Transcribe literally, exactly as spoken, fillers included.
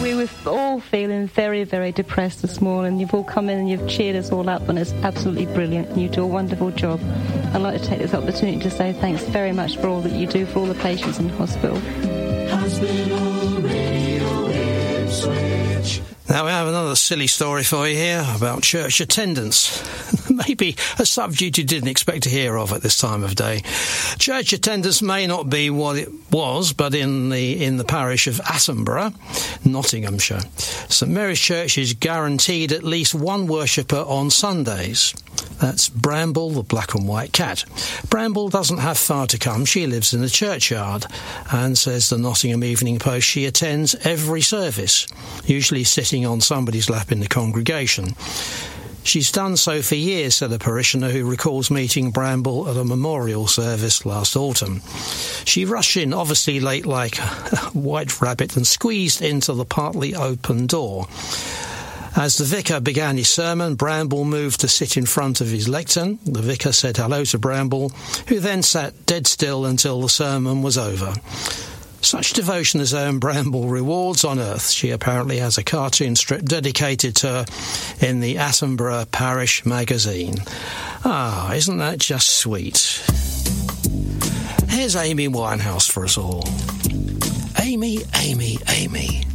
We were all feeling very, very depressed this morning. You've all come in and you've cheered us all up, and it's absolutely brilliant. You do a wonderful job. I'd like to take this opportunity to say thanks very much for all that you do for all the patients in hospital. Hospital Radio Ipswich. Now we have another silly story for you here about church attendance. Maybe a subject you didn't expect to hear of at this time of day. Church attendance may not be what it was, but in the in the parish of Attenborough, Nottinghamshire, St Mary's Church is guaranteed at least one worshipper on Sundays. That's Bramble, the black and white cat. Bramble doesn't have far to come. She lives in the churchyard, and says the Nottingham Evening Post, she attends every service, usually sitting on somebody's lap in the congregation. She's done so for years, said a parishioner who recalls meeting Bramble at a memorial service last autumn. She rushed in, obviously late like a white rabbit, and squeezed into the partly open door. As the vicar began his sermon, Bramble moved to sit in front of his lectern. The vicar said hello to Bramble, who then sat dead still until the sermon was over. Such devotion has earned Bramble rewards on earth. She apparently has a cartoon strip dedicated to her in the Attenborough Parish magazine. Ah, isn't that just sweet? Here's Amy Winehouse for us all. Amy, Amy, Amy.